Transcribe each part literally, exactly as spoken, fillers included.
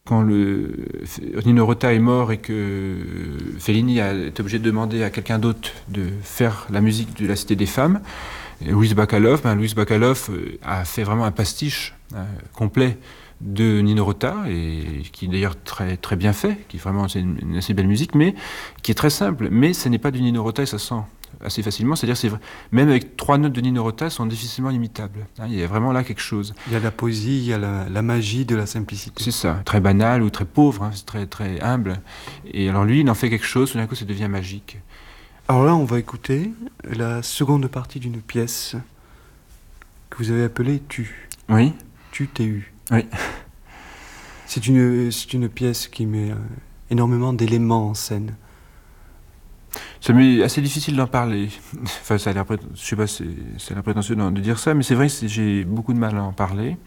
quand le, Nino Rota est mort et que Fellini a été obligé de demander à quelqu'un d'autre de faire la musique de La Cité des Femmes, Luis Bacalov, ben Luis Bacalov a fait vraiment un pastiche euh, complet de Nino Rota, et qui est d'ailleurs très, très bien fait, qui est vraiment c'est une, une assez belle musique, mais qui est très simple. Mais ce n'est pas du Nino Rota et ça sent assez facilement. C'est-à-dire c'est même avec trois notes de Nino Rota, sont difficilement imitables. Hein, il y a vraiment là quelque chose. Il y a la poésie, il y a la, la magie de la simplicité. C'est ça, très banal ou très pauvre, hein, c'est très, très humble. Et alors lui, il en fait quelque chose, tout d'un coup, ça devient magique. Alors là, on va écouter la seconde partie d'une pièce que vous avez appelée Tu. Oui. Tu, T U. Oui. C'est une, c'est une pièce qui met euh, énormément d'éléments en scène. Ça m'est assez difficile d'en parler. Enfin, ça a l'air, je sais pas, c'est, c'est l'air prétentieux de dire ça, mais c'est vrai que c'est, j'ai beaucoup de mal à en parler.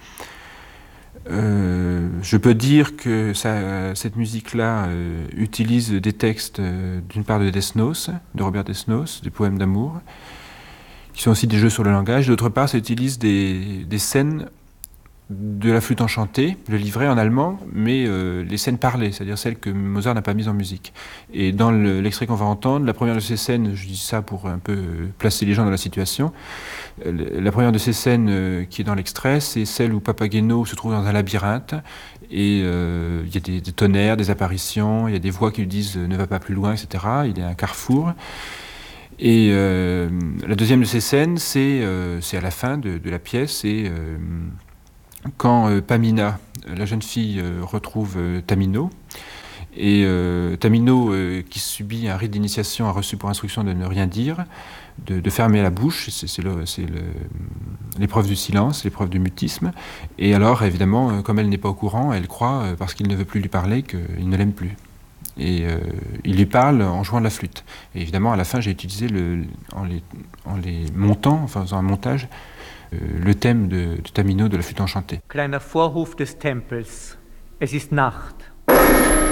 Euh, je peux dire que ça, cette musique-là euh, utilise des textes euh, d'une part de Desnos, de Robert Desnos, des poèmes d'amour, qui sont aussi des jeux sur le langage. D'autre part, ça utilise des, des scènes de la flûte enchantée, le livret en allemand, mais euh, les scènes parlées, c'est-à-dire celles que Mozart n'a pas mises en musique. Et dans le, l'extrait qu'on va entendre, la première de ces scènes, je dis ça pour un peu placer les gens dans la situation, euh, la première de ces scènes euh, qui est dans l'extrait, c'est celle où Papageno se trouve dans un labyrinthe, et euh, il y a des, des tonnerres, des apparitions, il y a des voix qui lui disent euh, « ne va pas plus loin », et cetera. Il y a un carrefour. Et euh, la deuxième de ces scènes, c'est, euh, c'est à la fin de, de la pièce, et euh, quand euh, Pamina, la jeune fille, euh, retrouve euh, Tamino, et euh, Tamino, euh, qui subit un rite d'initiation, a reçu pour instruction de ne rien dire, de, de fermer la bouche, c'est, c'est, le, c'est le, l'épreuve du silence, l'épreuve du mutisme, et alors évidemment, euh, comme elle n'est pas au courant, elle croit, euh, parce qu'il ne veut plus lui parler, qu'il ne l'aime plus. Et euh, il lui parle en jouant de la flûte. Et évidemment, à la fin, j'ai utilisé, le, en, les, en les montant, enfin en faisant un montage, le thème de, de Tamino de la flûte enchantée. Kleiner Vorhof des Tempels. Es ist Nacht.